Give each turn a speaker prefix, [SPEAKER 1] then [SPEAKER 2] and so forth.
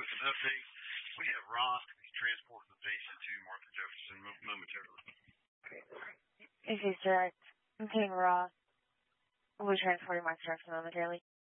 [SPEAKER 1] with an update. We have Ross to be transporting the patient to Martha Jefferson momentarily.
[SPEAKER 2] Okay, sir. I'm getting Ross. We'll be transporting Martha Jefferson momentarily.